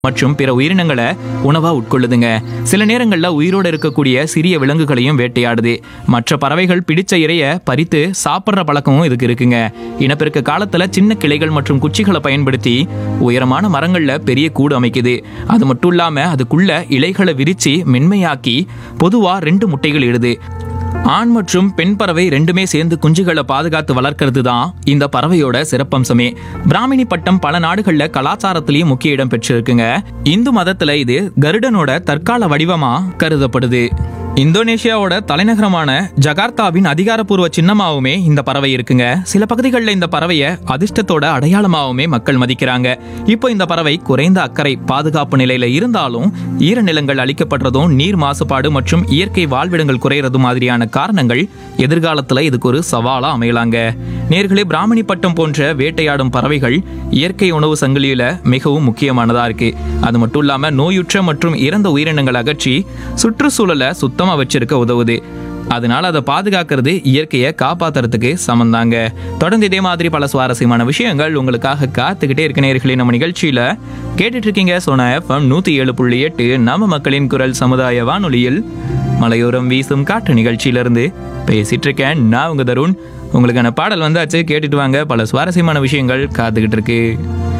மற்றும் பிற உயிரினங்களை உணவா உட்கொள்ளுதுங்க. சில நேரங்கள்ல உயிரோடு இருக்கக்கூடிய சிறிய விலங்குகளையும் வேட்டையாடுது. மற்ற பறவைகள் பிடிச்ச இரைய பறித்து சாப்பிட்ற பழக்கமும் இதுக்கு இருக்குங்க. இனப்பெருக்க காலத்துல சின்ன கிளைகள் மற்றும் குச்சிகளை பயன்படுத்தி உயரமான மரங்கள்ல பெரிய கூடு அமைக்குது. அது மட்டும் இல்லாம அதுக்குள்ள இலைகளை விரிச்சு மென்மையாக்கி பொதுவா 2 முட்டைகள் இடுது. ஆண் மற்றும் பெண் பறவை ரெண்டுமே சேர்ந்து குஞ்சுகளை பாதுகாத்து வளர்க்கறது தான் இந்த பறவையோட சிறப்பம்சமே. பிராமினி பட்டம் பல நாடுகள்ல கலாச்சாரத்திலயும் முக்கிய இடம் பெற்றிருக்குங்க. இந்து மதத்துல இது கருடனோட தற்கால வடிவமா கருதப்படுது. இந்தோனேஷியாவோட தலைநகரமான ஜகார்த்தாவின் அதிகாரப்பூர்வ சின்னமாவுமே இந்த பறவை இருக்குங்க. சில பகுதிகளில் இந்த பறவையை அதிர்ஷ்டத்தோட அடையாளமாவுமே மக்கள் மதிக்கிறாங்க. இப்போ இந்த பறவை குறைந்த அக்கறை பாதுகாப்பு நிலையில இருந்தாலும் ஈரநிலங்கள் அழிக்கப்படுறதும் நீர் மாசுபாடு மற்றும் இயற்கை வாழ்விடங்கள் குறையறது மாதிரியான காரணங்கள் எதிர்காலத்துல இதுக்கு ஒரு சவாலா அமையலாங்க. நேர்களே, பிராமணி பட்டம் போன்ற வேட்டையாடும் பறவைகள் இயற்கை உணவு சங்கிலியில மிகவும் முக்கியமானதா இருக்கு. அது மட்டும் இல்லாம நோயுற்ற மற்றும் இறந்த உயிரினங்கள் அகற்றி சுற்றுச்சூழலை சுத்தமா வச்சிருக்க உதவுது. அதனால அதை பாதுகாக்கிறது இயற்கையை காப்பாத்துறதுக்கு சமந்தாங்க. தொடர்ந்து இதே மாதிரி பல சுவாரஸ்யமான விஷயங்கள் உங்களுக்காக காத்துக்கிட்டே இருக்க நேயர்களே. நம்ம நிகழ்ச்சியில கேட்டுட்டு இருக்கீங்க சோனா FM 107.8 நம்ம மக்களின் குரல் சமுதாய வானொலியில் மலையோரம் வீசும் காற்று நிகழ்ச்சியிலிருந்து பேசிட்டு இருக்கேன் நான் உங்க தருண். உங்களுக்கான பாடல் வந்தாச்சு, கேட்டுட்டு வாங்க. பல சுவாரஸ்யமான விஷயங்கள் காத்துக்கிட்டு இருக்கு.